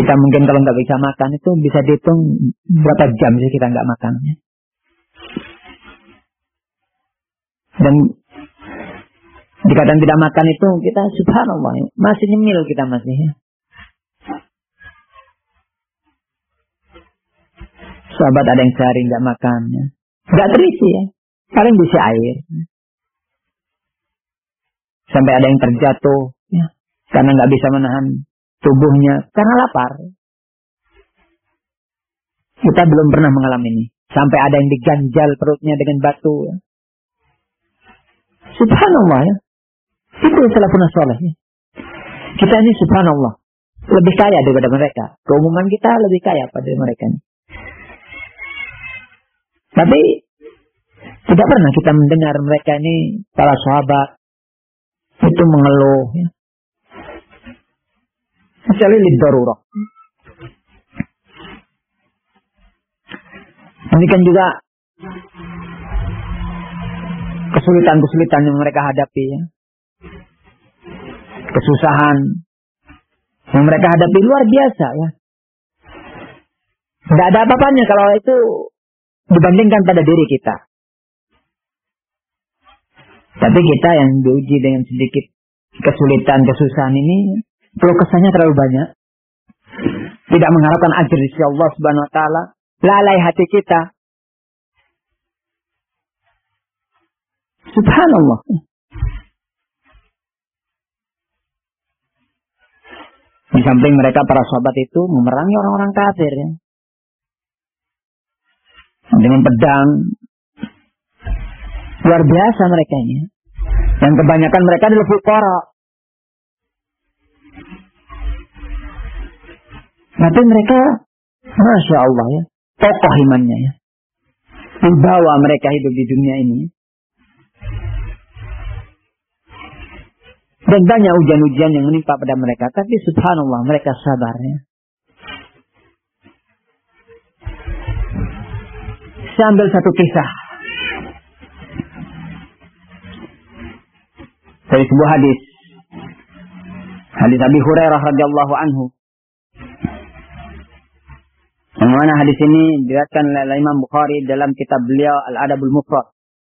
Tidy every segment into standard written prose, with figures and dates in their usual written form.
Kita mungkin kalau nggak bisa makan itu bisa dihitung berapa jam sih kita nggak makan. Dan dikatakan tidak makan itu kita subhanallah masih nyemil kita masih. Sahabat ada yang sehari nggak makan, nggak terisi ya, paling bisa air. Sampai ada yang terjatuh ya, karena nggak bisa menahan tubuhnya karena lapar. Kita belum pernah mengalami ini. Sampai ada yang diganjal perutnya dengan batu. Ya. Subhanallah ya. Itu salafun saleh. Ya. Kita ini subhanallah lebih kaya daripada mereka. Keumuman kita lebih kaya pada mereka ini. Tapi tidak pernah kita mendengar mereka ini para sahabat itu mengeluh. Ya. Kecuali lidarurah. Ini kan juga kesulitan-kesulitan yang mereka hadapi ya. Kesusahan yang mereka hadapi luar biasa ya. Tidak ada apa-apanya kalau itu dibandingkan pada diri kita. Tapi kita yang diuji dengan sedikit kesulitan, kesusahan ini, perlu kesannya terlalu banyak. Tidak mengharapkan ajr dari Allah Subhanahu wa taala, lalai hati kita. Subhanallah. Di samping mereka para sahabat itu memerangi orang-orang kafir ya. Dengan pedang. Luar biasa mereka ini. Dan kebanyakan mereka adalah fuqara. Tapi mereka, Masya Allah ya, tokoh imannya ya. Membawa mereka hidup di dunia ini. Dan banyak ujian-ujian yang menimpa pada mereka. Tapi subhanallah mereka sabar ya. Saya ambil satu kisah. Dari sebuah hadis. Hadis Abi Hurairah radhiyallahu anhu. Yang mana hadis ini diriwayatkan oleh Imam Bukhari dalam kitab beliau Al-Adabul Mufrad.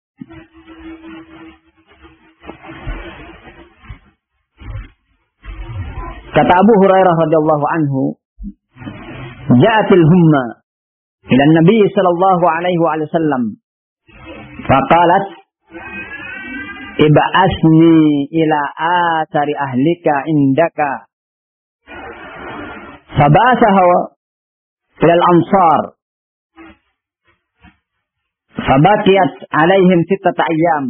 Kata Abu Hurairah radhiyallahu anhu, "Ja'atil humma ila Nabi sallallahu alaihi wasallam. Faqalat, ib'asni ila athari ahlika indaka." Fabasaha ila al-ansar. Fabaqiyat alaihim 6 ayyam.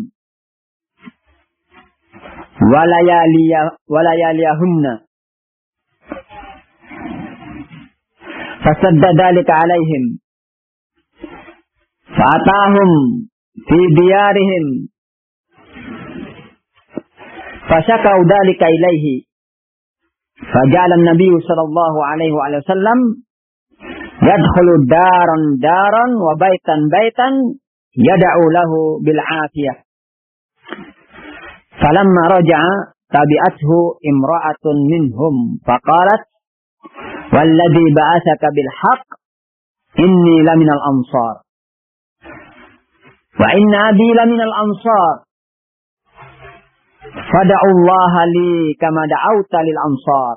Walayaliyahunna. فسد ذلك عليهم فأتاهم في ديارهم فشكوا ذلك إليه فجعل النبي صلى الله عليه وسلم يدخل دارا دارا وبيتا بيتا يدعو له بالعافية فلما رجع تبعته امرأة منهم فقالت والذي بعثك بالحق إني لمن الأنصار وإن أبي لمن الأنصار فدعوا الله لي كما دعوت للأنصار.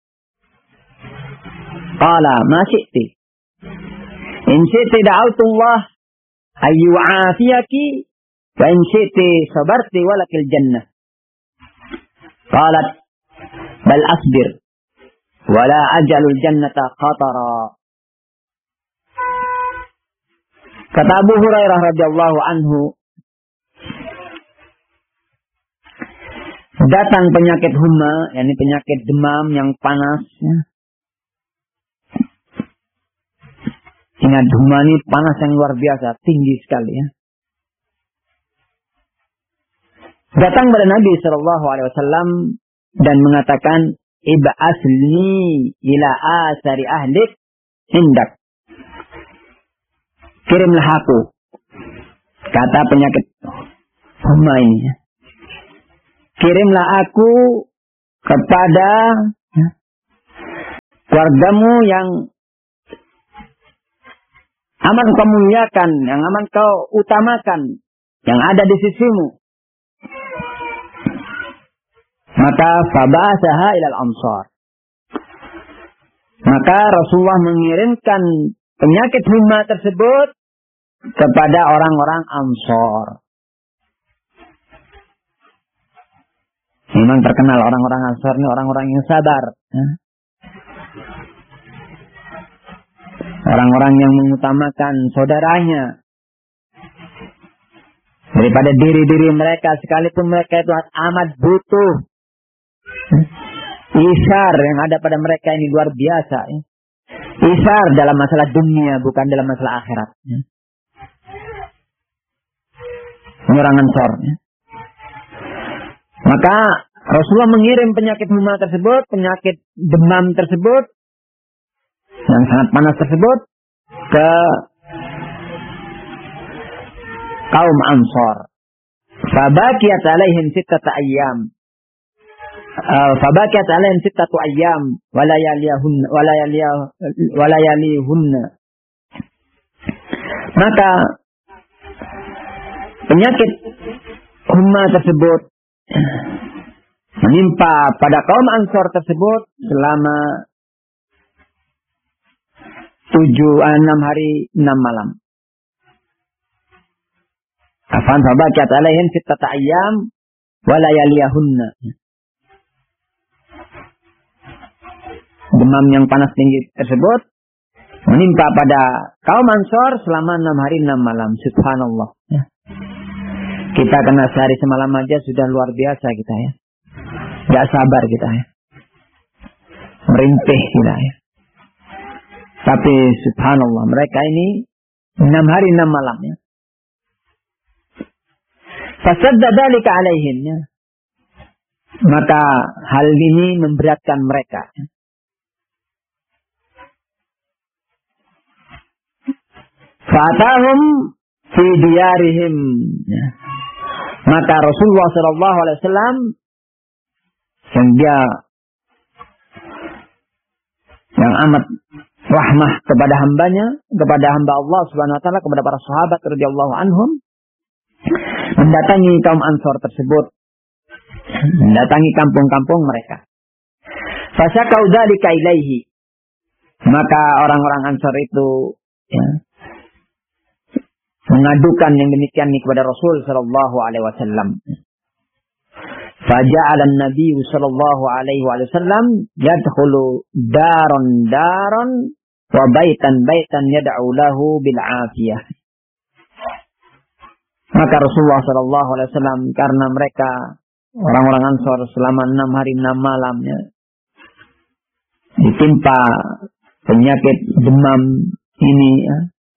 قال ما شئت إن شئت دعوت الله أن يعافيك وإن شئت صبرت ولك الجنة. قالت بل أصبر wala ajalul jannata qatara. Kata Abu Hurairah radhiyallahu anhu, datang penyakit humma, yakni penyakit demam yang panas ya. Ingat humma ini panas yang luar biasa, tinggi sekali ya. Datang pada Nabi sallallahu alaihi wasallam dan mengatakan, ib'asni ila asari ahlik hindak. Kirimlah aku. Kata penyakit humma ini. Kirimlah aku kepada keluargamu yang aman kau muliakan, yang aman kau utamakan, yang ada di sisimu. Maka faba'athaha ilal ansar. Maka Rasulullah mengirimkan penyakit humma tersebut kepada orang-orang Ansor. Memang terkenal orang-orang Ansor ini orang-orang yang sabar. Orang-orang yang mengutamakan saudaranya daripada diri-diri mereka, sekalipun mereka itu amat butuh. Isar yang ada pada mereka ini luar biasa. Isar dalam masalah dunia, bukan dalam masalah akhirat. Ini orang Ansor. Maka Rasulullah mengirim penyakit humma tersebut, penyakit demam tersebut, yang sangat panas tersebut, ke kaum Ansor. Fabakiyat alaihim sittata ayyam. Fabakiyat alaihim sittatu ayyam walayalihunna. Maka penyakit humma tersebut menimpa pada kaum Ansor tersebut selama 6 hari 6 malam. Afan fabakiyat alaihim sittata ayyam walayalihunna. Demam yang panas tinggi tersebut menimpa pada kaum Ansor selama 6 hari 6 malam. Subhanallah. Kita kena sehari semalam aja sudah luar biasa kita ya. Gak sabar kita ya. Merintih kita ya. Tapi subhanallah mereka ini 6 hari 6 malam ya. Fasadda dzalika alaihim ya. Maka hal ini memberatkan mereka. Fatahum fi diyarihim. Ya. Maka Rasulullah sallallahu alaihi wasallam yang dia yang amat rahmah kepada hambanya, kepada hamba Allah Subhanahu wa taala, kepada para sahabat radhiyallahu anhum, mendatangi kaum Ansor tersebut, mendatangi kampung-kampung mereka. Fasyakau dzalika ilaihi. Maka orang-orang Ansor itu ya, mengadukan yang demikian kepada Rasul sallallahu alaihi wasallam. Faja'ala an-nabiy sallallahu alaihi wasallam yadkhulu daron wa baitan yad'u lahu bil afiyah. Maka Rasulullah sallallahu alaihi wasallam karena mereka orang-orang Ansor selama 6 hari 6 malam ya, ditimpa penyakit demam ini ya.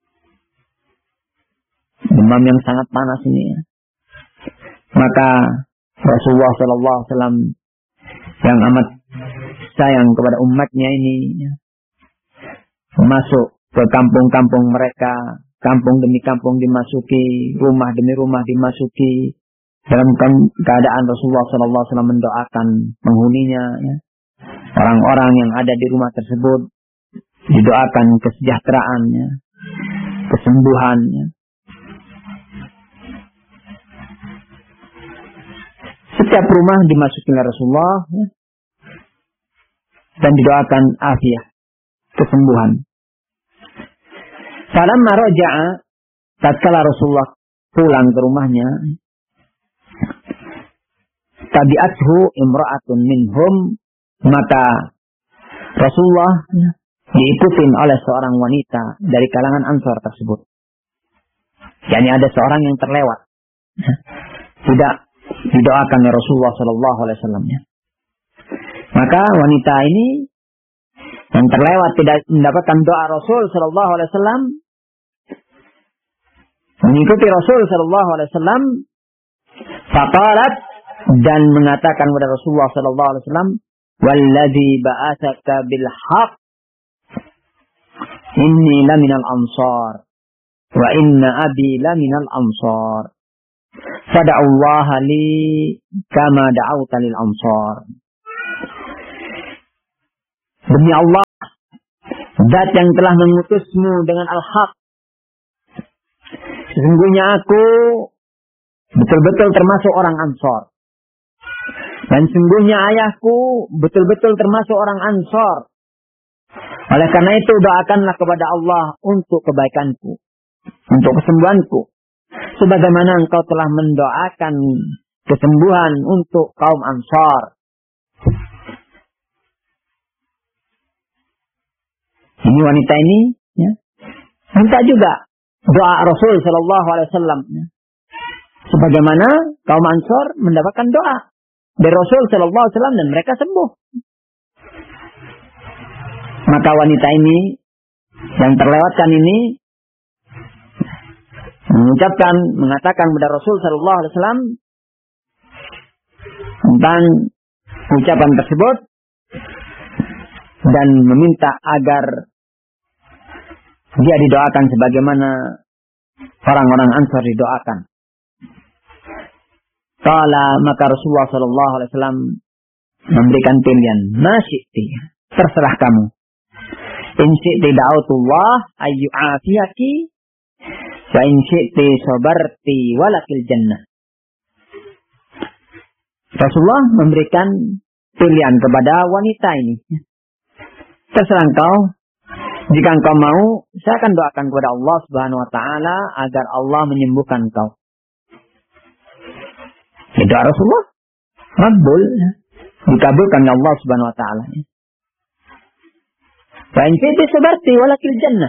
Demam yang sangat panas ini ya. Maka Rasulullah sallallahu alaihi wasallam yang amat sayang kepada umatnya ini ya, masuk ke kampung-kampung mereka, kampung demi kampung dimasuki, rumah demi rumah dimasuki, dalam keadaan Rasulullah sallallahu alaihi wasallam mendoakan penghuninya ya. Orang-orang yang ada di rumah tersebut didoakan kesejahteraannya, kesembuhannya. Setiap rumah dimasuki oleh Rasulullah ya, dan didoakan afiah, kesembuhan. Falamma raja'a, tatkala Rasulullah pulang ke rumahnya, tabi'athu imra'atun minhum, maka Rasulullah ya, diikutin oleh seorang wanita dari kalangan Ansor tersebut. Yani ada seorang yang terlewat, tidak didoakan oleh Rasulullah sallallahu alaihi wasallam ya. Maka wanita ini yang terlewat tidak mendapatkan doa Rasul sallallahu alaihi wasallam, mengikuti Rasul sallallahu alaihi wasallam, faqalat, dan mengatakan kepada Rasulullah sallallahu alaihi wasallam, "Wallazi ba'atsaka bil haqq, inni laminal ansar, wa inna abi laminal ansar. Fada'ullaha li kama da'auta lil ansar." Demi Allah, Zat yang telah mengutusmu dengan al-haq. Sesungguhnya aku betul-betul termasuk orang Ansor. Dan sesungguhnya ayahku betul-betul termasuk orang Ansor. Oleh karena itu doakanlah kepada Allah untuk kebaikanku, untuk kesembuhanku. Sebagaimana engkau telah mendoakan kesembuhan untuk kaum Ansor. Ini wanita ini ya, minta juga doa Rasul Sallallahu Alaihi Wasallam. Ya. Sebagaimana kaum Ansor mendapatkan doa dari Rasul Sallallahu Alaihi Wasallam dan mereka sembuh. Maka wanita ini yang terlewatkan ini mengatakan kepada Rasul Sallallahu Alaihi Wasallam tentang ucapan tersebut dan meminta agar dia didoakan sebagaimana orang-orang Ansar didoakan. Qala, maka Rasulullah Sallallahu Alaihi Wasallam memberikan pilihan, masyiti, terserah kamu. In syi'ti da'autullah ayyu'afiyaki wa in syi'ti sabarti walakil jannah. Rasulullah memberikan pilihan kepada wanita ini. Terserah engkau. Jika engkau mau, saya akan doakan kepada Allah Subhanahu wa taala agar Allah menyembuhkan engkau. Doa Rasulullah makbul, dikabulkan oleh Allah Subhanahu wa taala. Wa in fi'ti sabarti walakil jannah.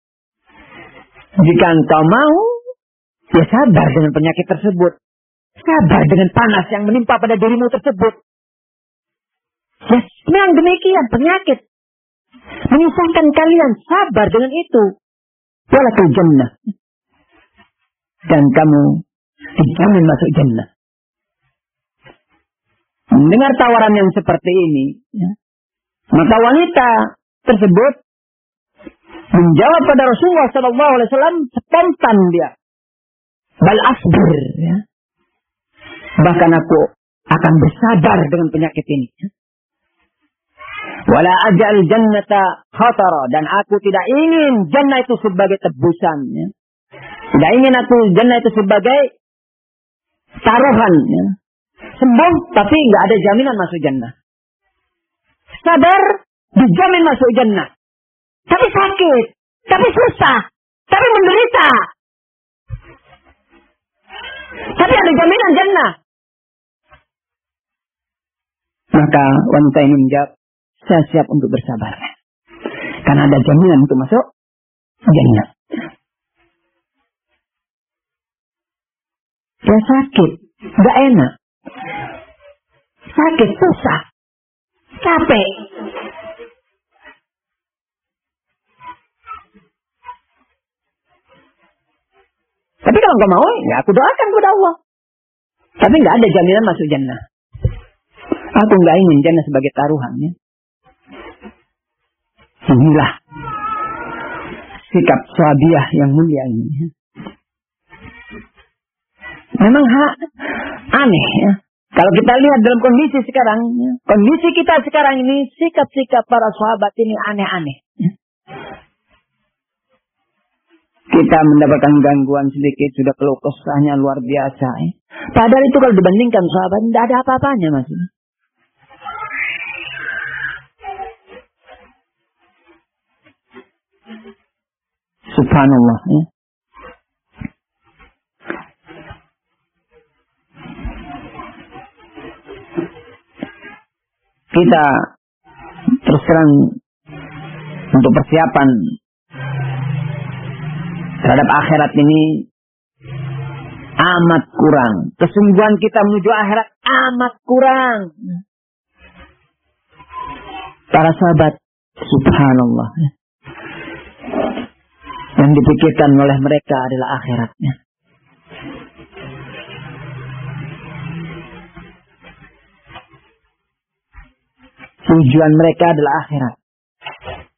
Jika engkau mau, ya sabar dengan penyakit tersebut. Sabar dengan panas yang menimpa pada dirimu tersebut. Ya, memang demikian penyakit menyusahkan kalian, sabar dengan itu. Walakil jannah. Dan kamu dijamin masuk jannah. Mendengar tawaran yang seperti ini, ya, maka wanita tersebut menjawab pada Rasulullah SAW spontan dia. Bal asbir. Ya. Bahkan aku akan bersabar dengan penyakit ini. Wala ajal jannata khatara. Dan aku tidak ingin jannah itu sebagai tebusan. Ya. Tidak ingin aku jannah itu sebagai taruhan. Ya. Sembuh tapi nggak ada jaminan masuk jannah. Sabar dijamin masuk jannah. Tapi sakit. Tapi susah. Tapi menderita. Tapi ada jaminan jannah. Maka wanita ini menjawab, saya siap untuk bersabar. Karena ada jaminan untuk masuk jannah. Dia sakit. Gak enak. Sakit, susah. Capek. Tapi kalau enggak mau, ya aku doakan kepada Allah. Tapi enggak ada jaminan masuk jannah. Aku enggak ingin jannah sebagai taruhan. Ya. Inilah sikap sahabiah yang mulia ini. Ya. Memang aneh ya. Kalau kita lihat dalam kondisi sekarang, ya, kondisi kita sekarang ini, sikap-sikap para sahabat ini aneh-aneh. Ya. Kita mendapatkan gangguan sedikit, sudah keluh kesahnya luar biasa. Ya. Padahal itu kalau dibandingkan sahabat, tidak ada apa-apanya mas. Subhanallah. Ya. Kita terus terang untuk persiapan terhadap akhirat ini amat kurang. Kesungguhan kita menuju akhirat amat kurang. Para sahabat, subhanallah, yang dipikirkan oleh mereka adalah akhiratnya. Tujuan mereka adalah akhirat.